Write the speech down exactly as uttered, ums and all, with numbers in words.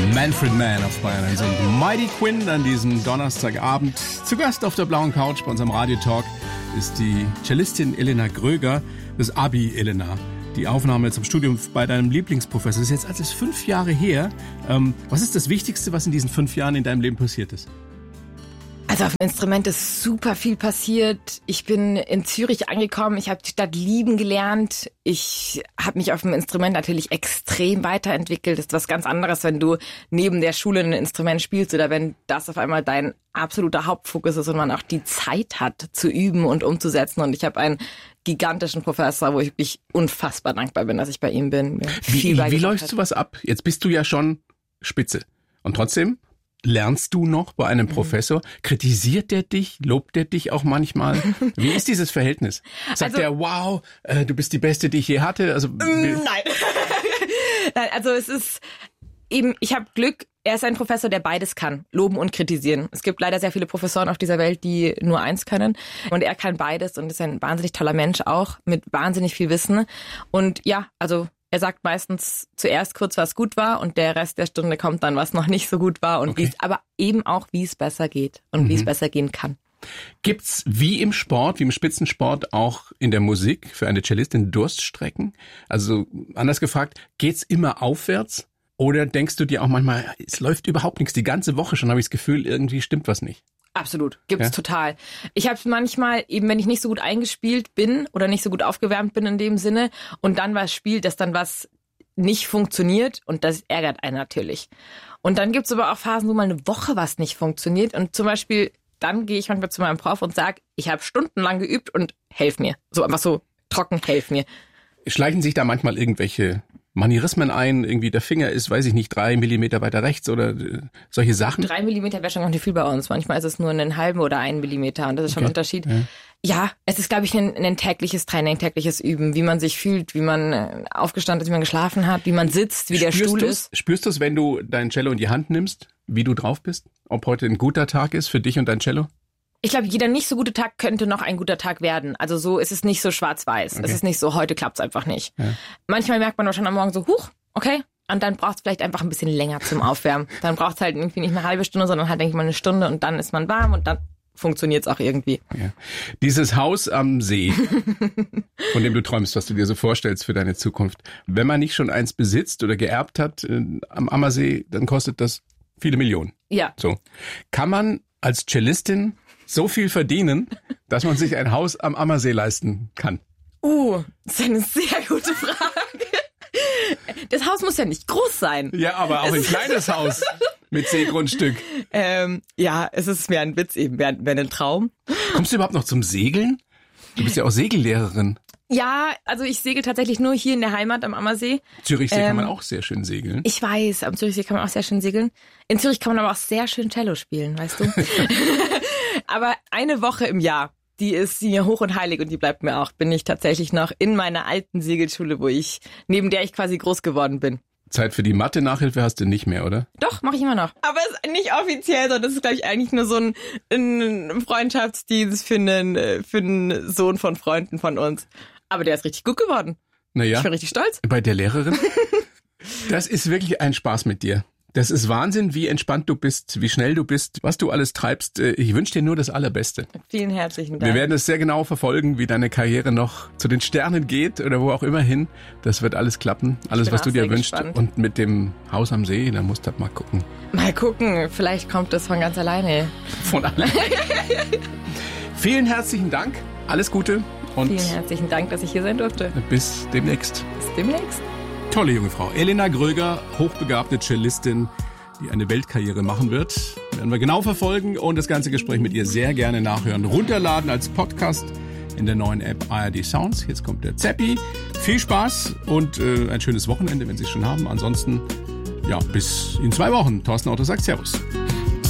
Manfred Mann auf Bayern eins und Mighty Quinn an diesem Donnerstagabend. Zu Gast auf der blauen Couch bei unserem Radiotalk ist die Cellistin Elena Gröger, das Abi Elena. Die Aufnahme zum Studium bei deinem Lieblingsprofessor ist jetzt alles fünf Jahre her. Ähm, was ist das Wichtigste, was in diesen fünf Jahren in deinem Leben passiert ist? Also auf dem Instrument ist super viel passiert. Ich bin in Zürich angekommen, ich habe die Stadt lieben gelernt. Ich habe mich auf dem Instrument natürlich extrem weiterentwickelt. Das ist was ganz anderes, wenn du neben der Schule ein Instrument spielst oder wenn das auf einmal dein absoluter Hauptfokus ist und man auch die Zeit hat zu üben und umzusetzen. Und ich habe einen gigantischen Professor, wo ich wirklich unfassbar dankbar bin, dass ich bei ihm bin. Wie, wie läuft sowas ab? Jetzt bist du ja schon Spitze und trotzdem lernst du noch bei einem Professor? Kritisiert der dich? Lobt der dich auch manchmal? Wie ist dieses Verhältnis? Sagt also, er, wow, äh, du bist die Beste, die ich je hatte? Also, nein. Nein, also es ist eben, ich habe Glück, er ist ein Professor, der beides kann, loben und kritisieren. Es gibt leider sehr viele Professoren auf dieser Welt, die nur eins können. Und er kann beides und ist ein wahnsinnig toller Mensch auch, mit wahnsinnig viel Wissen. Und ja, also er sagt meistens zuerst kurz, was gut war und der Rest der Stunde kommt dann, was noch nicht so gut war und okay. wie es, aber eben auch, wie es besser geht und mhm. wie es besser gehen kann. Gibt's wie im Sport, wie im Spitzensport auch in der Musik für eine Cellistin Durststrecken? Also anders gefragt, geht's immer aufwärts oder denkst du dir auch manchmal, es läuft überhaupt nichts, die ganze Woche schon habe ich das Gefühl, irgendwie stimmt was nicht? Absolut, gibt's ja? total. Ich habe manchmal, eben wenn ich nicht so gut eingespielt bin oder nicht so gut aufgewärmt bin in dem Sinne und dann was spielt, dass dann was nicht funktioniert und das ärgert einen natürlich. Und dann gibt's aber auch Phasen, wo mal eine Woche was nicht funktioniert und zum Beispiel dann gehe ich manchmal zu meinem Prof und sage, ich habe stundenlang geübt und helf mir. So einfach so trocken, helf mir. Schleichen sich da manchmal irgendwelche Manierismen ein, irgendwie der Finger ist, weiß ich nicht, drei Millimeter weiter rechts oder äh, solche Sachen? Drei Millimeter wäre schon ganz viel bei uns. Manchmal ist es nur einen halben oder einen Millimeter und das ist schon okay. ein Unterschied. Ja. ja, es ist, glaube ich, ein, ein tägliches Training, tägliches Üben, wie man sich fühlt, wie man aufgestanden ist, wie man geschlafen hat, wie man sitzt, wie der spürst Stuhl du's, ist. Spürst du es, wenn du dein Cello in die Hand nimmst, wie du drauf bist? Ob heute ein guter Tag ist für dich und dein Cello? Ich glaube, jeder nicht so gute Tag könnte noch ein guter Tag werden. Also so ist es nicht so schwarz-weiß. Okay. Es ist nicht so, heute klappt's einfach nicht. Ja. Manchmal merkt man doch schon am Morgen so, huch, okay. Und dann braucht es vielleicht einfach ein bisschen länger zum Aufwärmen. Dann braucht es halt irgendwie nicht eine halbe Stunde, sondern halt, denke ich mal, eine Stunde und dann ist man warm und dann funktioniert es auch irgendwie. Ja. Dieses Haus am See, von dem du träumst, was du dir so vorstellst für deine Zukunft. Wenn man nicht schon eins besitzt oder geerbt hat äh, am Ammersee, dann kostet das viele Millionen. Ja. So. Kann man als Cellistin so viel verdienen, dass man sich ein Haus am Ammersee leisten kann? Uh, das ist eine sehr gute Frage. Das Haus muss ja nicht groß sein. Ja, aber auch ein kleines Haus mit Seegrundstück. Ähm, ja, es ist mehr ein Witz eben, mehr, mehr ein Traum. Kommst du überhaupt noch zum Segeln? Du bist ja auch Segellehrerin. Ja, also ich segel tatsächlich nur hier in der Heimat am Ammersee. Zürichsee ähm, kann man auch sehr schön segeln. Ich weiß, am Zürichsee kann man auch sehr schön segeln. In Zürich kann man aber auch sehr schön Cello spielen, weißt du. Aber eine Woche im Jahr, die ist mir hoch und heilig und die bleibt mir auch. Bin ich tatsächlich noch in meiner alten Segelschule, wo ich, neben der ich quasi groß geworden bin. Zeit für die Mathe-Nachhilfe hast du nicht mehr, oder? Doch, mache ich immer noch. Aber es ist nicht offiziell, sondern das ist, glaube ich, eigentlich nur so ein, ein Freundschaftsdienst für einen, für einen Sohn von Freunden von uns. Aber der ist richtig gut geworden. Naja. Ich bin richtig stolz. Bei der Lehrerin? Das ist wirklich ein Spaß mit dir. Das ist Wahnsinn, wie entspannt du bist, wie schnell du bist, was du alles treibst. Ich wünsche dir nur das Allerbeste. Vielen herzlichen Dank. Wir werden es sehr genau verfolgen, wie deine Karriere noch zu den Sternen geht oder wo auch immer hin. Das wird alles klappen, alles, was du dir wünschst. Gespannt. Und mit dem Haus am See, da musst du mal gucken. Mal gucken, vielleicht kommt das von ganz alleine. Von alleine. Vielen herzlichen Dank, alles Gute. Und vielen herzlichen Dank, dass ich hier sein durfte. Bis demnächst. Bis demnächst. Tolle junge Frau. Elena Gröger, hochbegabte Cellistin, die eine Weltkarriere machen wird. Werden wir genau verfolgen und das ganze Gespräch mit ihr sehr gerne nachhören. Runterladen als Podcast in der neuen App A R D Sounds. Jetzt kommt der Zappi. Viel Spaß und äh, ein schönes Wochenende, wenn Sie es schon haben. Ansonsten, ja, bis in zwei Wochen. Thorsten Otto sagt Servus.